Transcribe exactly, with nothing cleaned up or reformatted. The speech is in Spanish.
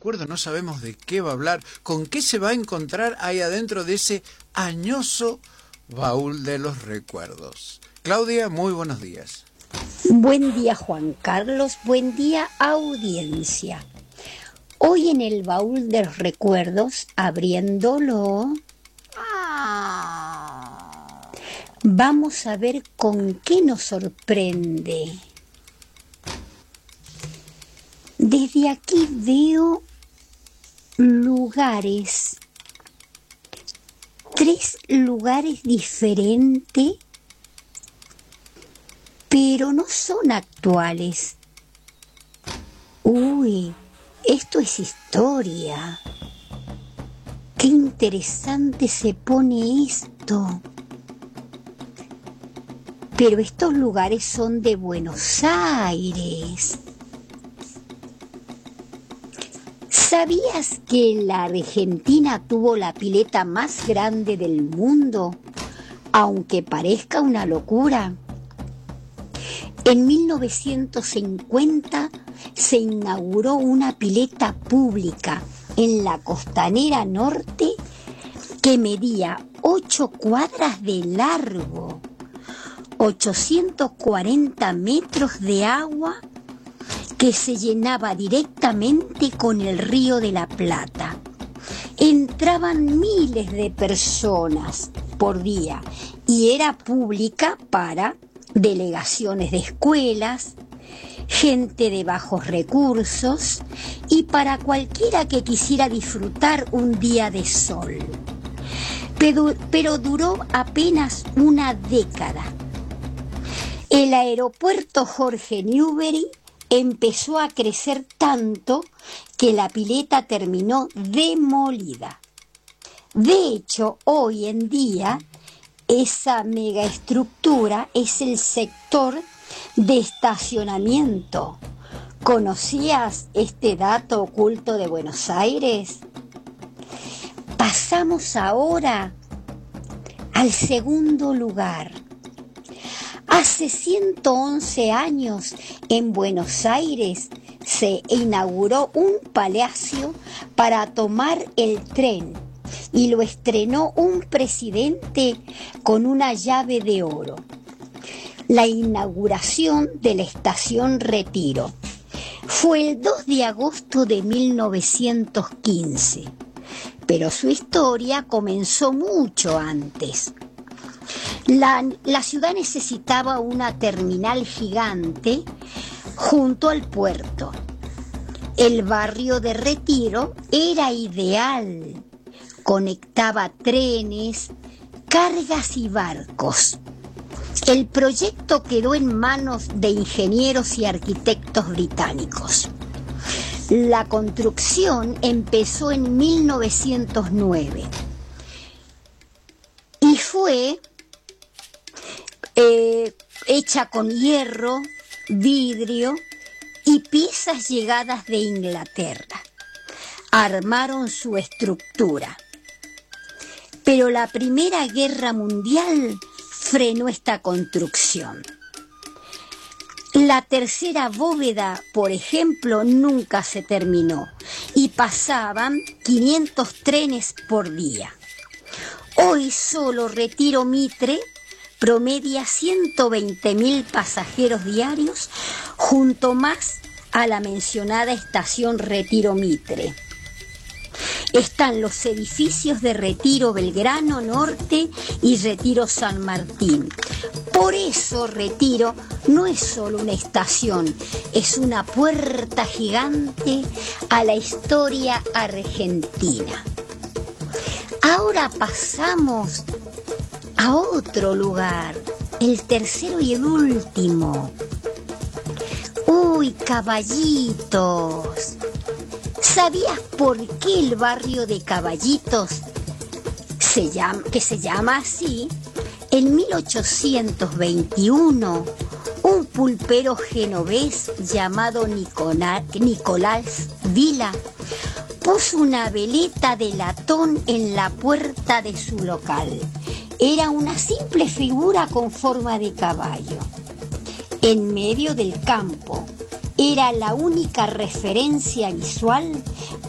recuerdos, no sabemos de qué va a hablar, con qué se va a encontrar ahí adentro de ese añoso baúl de los recuerdos. Claudia, muy buenos días. Buen día, Juan Carlos, buen día, audiencia. Hoy en el baúl de los recuerdos, abriéndolo, vamos a ver con qué nos sorprende. Desde aquí veo lugares, tres lugares diferentes, pero no son actuales. Uy, esto es historia. Qué interesante se pone esto. Pero estos lugares son de Buenos Aires. ¿Sabías que la Argentina tuvo la pileta más grande del mundo? Aunque parezca una locura. En mil novecientos cincuenta se inauguró una pileta pública en la Costanera Norte que medía ocho cuadras de largo, ochocientos cuarenta metros de agua que se llenaba directamente con el Río de la Plata. Entraban miles de personas por día y era pública para delegaciones de escuelas, gente de bajos recursos y para cualquiera que quisiera disfrutar un día de sol. Pero, pero duró apenas una década. El aeropuerto Jorge Newbery empezó a crecer tanto que la pileta terminó demolida. De hecho, hoy en día, esa megaestructura es el sector de estacionamiento. ¿Conocías este dato oculto de Buenos Aires? Pasamos ahora al segundo lugar. Hace ciento once años en Buenos Aires se inauguró un palacio para tomar el tren y lo estrenó un presidente con una llave de oro. La inauguración de la estación Retiro fue el dos de agosto de mil novecientos quince, pero su historia comenzó mucho antes. La, la ciudad necesitaba una terminal gigante junto al puerto. El barrio de Retiro era ideal. Conectaba trenes, cargas y barcos. El proyecto quedó en manos de ingenieros y arquitectos británicos. La construcción empezó en mil novecientos nueve y fue eh, hecha con hierro, vidrio y piezas llegadas de Inglaterra. Armaron su estructura. Pero la Primera Guerra Mundial frenó esta construcción. La tercera bóveda, por ejemplo, nunca se terminó y pasaban quinientos trenes por día. Hoy solo Retiro Mitre promedia ciento veinte mil pasajeros diarios, junto más a la mencionada estación Retiro Mitre. Están los edificios de Retiro Belgrano Norte y Retiro San Martín. Por eso Retiro no es solo una estación, es una puerta gigante a la historia argentina. Ahora pasamos a otro lugar, el tercero y el último. ¡Uy, Caballitos! ¿Sabías por qué el barrio de Caballitos se llama, que se llama así? En mil ochocientos veintiuno, un pulpero genovés llamado Nicolás, Nicolás Vila puso una veleta de latón en la puerta de su local. Era una simple figura con forma de caballo. En medio del campo, era la única referencia visual